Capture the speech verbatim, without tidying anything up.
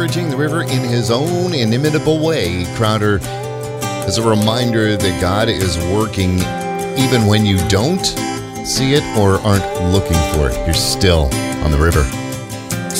Encouraging the river in his own inimitable way, Crowder, is a reminder that God is working even when you don't see it or aren't looking for it. You're still on the river.